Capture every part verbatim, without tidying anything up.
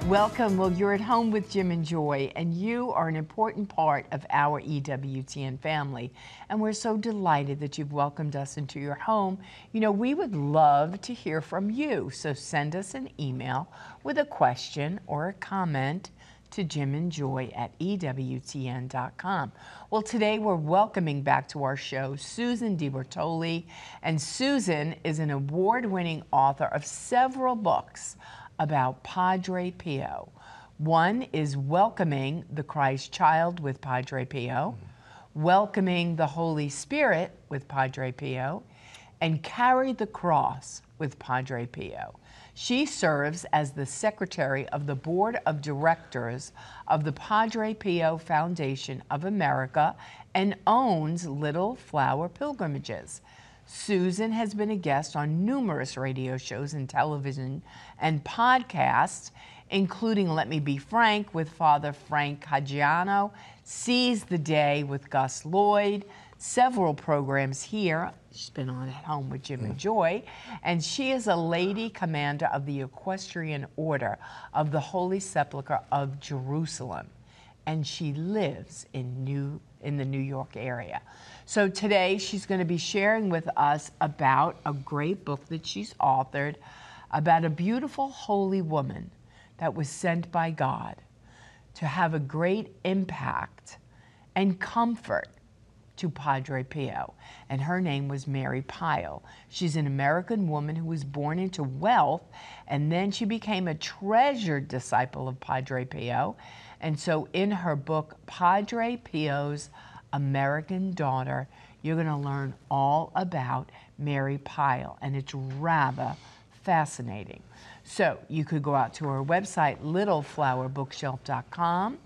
Welcome. Well, you're at home with Jim and Joy, and you are an important part of our E W T N family. And we're so delighted that you've welcomed us into your home. You know, we would love to hear from you, so send us an email with a question or a comment to Jim and Joy at E W T N dot com. Well, today we're welcoming back to our show Susan DiBertoli, and Susan is an award-winning author of several books about Padre Pio. One is Welcoming the Christ Child with Padre Pio, mm-hmm. Welcoming the Holy Spirit with Padre Pio, and Carry the Cross with Padre Pio. She serves as the secretary of the board of directors of the Padre Pio Foundation of America and owns Little Flower Pilgrimages. Susan has been a guest on numerous radio shows and television and podcasts, including Let Me Be Frank with Father Frank Caggiano, Seize the Day with Gus Lloyd, several programs here. She's been on At Home with Jim and Joy, and she is a lady commander of the Equestrian Order of the Holy Sepulchre of Jerusalem, and she lives in New in the New York area. So today she's going to be sharing with us about a great book that she's authored about a beautiful holy woman that was sent by God to have a great impact and comfort to Padre Pio, and her name was Mary Pyle. She's an American woman who was born into wealth, and then she became a treasured disciple of Padre Pio. And so in her book, Padre Pio's American Daughter, you're going to learn all about Mary Pyle, and it's rather fascinating. So you could go out to her website, little flower bookshelf dot com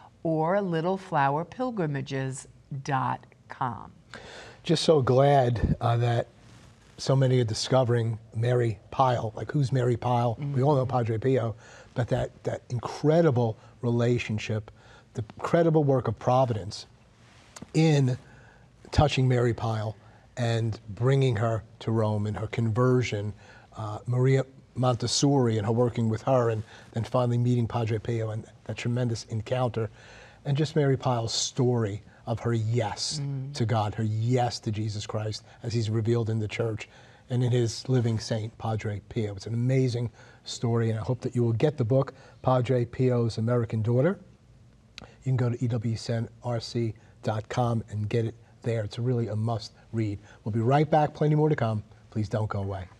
or little flower pilgrimages dot com. Just so glad uh, that so many are discovering Mary Pyle. Like, who's Mary Pyle? Mm-hmm. We all know Padre Pio, but that, that incredible relationship, the incredible work of Providence in touching Mary Pyle and bringing her to Rome and her conversion, uh, Maria Montessori and her working with her, and then finally meeting Padre Pio and that tremendous encounter, and just Mary Pyle's story of her yes mm. to God, her yes to Jesus Christ as he's revealed in the church and in his living saint, Padre Pio. It's an amazing story, and I hope that you will get the book, Padre Pio's American Daughter. You can go to E W C N R C dot com and get it there. It's really a must read. We'll be right back, plenty more to come. Please don't go away.